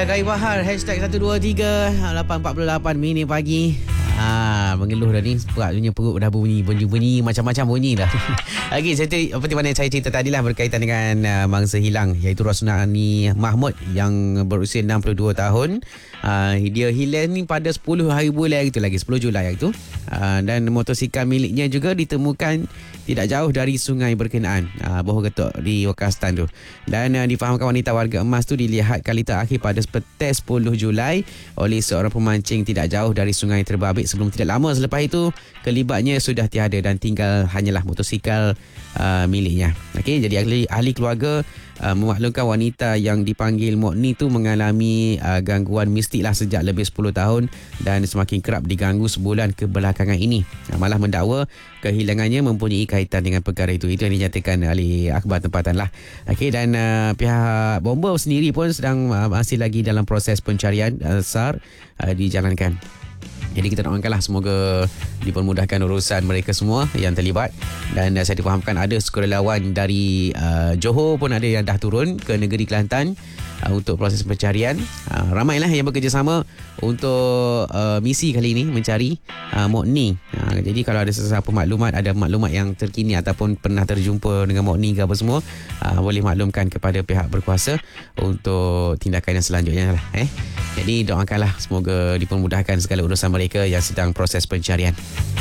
Rai Bahar #123 848 minit pagi. Mengeluh dah ni. Perut dah bunyi macam-macam bunyi dah. Okey, seperti mana saya cerita tadi lah berkaitan dengan mangsa hilang, iaitu Rosnani Mahmud yang berusia 62 tahun. Dia hilang ni pada 10 hari bulan itu lagi, 10 Julai itu. Dan motosikal miliknya juga ditemukan tidak jauh dari sungai berkenaan, Boho Getok di Wakastan tu. Dan difahamkan wanita warga emas tu dilihat kali terakhir pada petang 10 Julai oleh seorang pemancing tidak jauh dari sungai terbabit. Sebelum tidak lama selepas itu, kelibatnya sudah tiada dan tinggal hanyalah motosikal miliknya. Okey, jadi ahli keluarga memaklumkan wanita yang dipanggil Mokni tu mengalami gangguan mistik lah sejak lebih 10 tahun dan semakin kerap diganggu sebulan kebelakangan ini. Malah mendakwa kehilangannya mempunyai kaitan dengan perkara itu. Itu yang dinyatakan ahli akhbar tempatan lah. Okey, dan pihak bomba sendiri pun sedang masih lagi dalam proses pencarian SAR dijalankan. Jadi kita doakanlah semoga dipermudahkan urusan mereka semua yang terlibat. Dan saya difahamkan ada sukarelawan dari Johor pun ada yang dah turun ke negeri Kelantan untuk proses pencarian. Ramailah yang bekerjasama untuk misi kali ini mencari Mokni. Jadi kalau ada sesiapa maklumat, ada maklumat yang terkini ataupun pernah terjumpa dengan Mokni ke apa semua, boleh maklumkan kepada pihak berkuasa untuk tindakan yang selanjutnya lah. Jadi doakanlah semoga dipermudahkan segala urusan mereka yang sedang proses pencarian.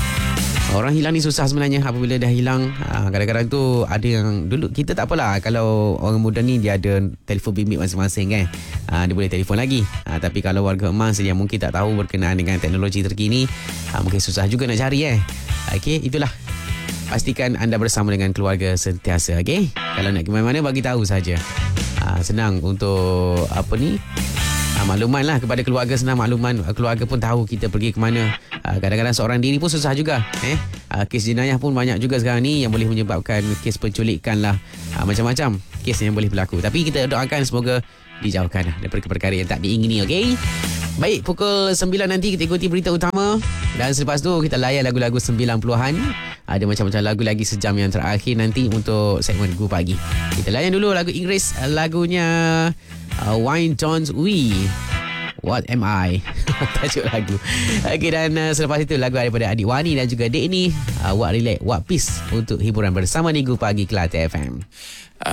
Orang hilang ni susah sebenarnya. Apabila dah hilang, kadang-kadang tu ada yang dulu kita tak apalah, kalau orang muda ni dia ada telefon bimbit masing-masing kan, dia boleh telefon lagi. Tapi kalau warga emas yang mungkin tak tahu berkenaan dengan teknologi terkini, mungkin susah juga nak cari. Okey, itulah. Pastikan anda bersama dengan keluarga sentiasa. Okey, kalau nak ke mana-mana bagi tahu saja. Senang untuk makluman lah kepada keluarga, senang makluman. Keluarga pun tahu kita pergi ke mana. Kadang-kadang seorang diri pun susah juga. Kes jenayah pun banyak juga sekarang ni yang boleh menyebabkan kes penculikan lah. Macam-macam kes yang boleh berlaku. Tapi kita doakan semoga dijauhkan daripada perkara yang tak diingini. Okey? Baik, pukul 9 nanti kita ikuti berita utama. Dan selepas tu kita layan lagu-lagu 90-an. Ada macam-macam lagu lagi sejam yang terakhir nanti untuk segmen Gu Pagi. Kita layan dulu lagu Inggeris. Lagunya Wayne Jones What Am I? Tajuk lagu. Okey, dan selepas itu lagu daripada Adik Wani dan juga Dek ni, What Relax, What Peace untuk hiburan bersama Gu Pagi Kelate FM.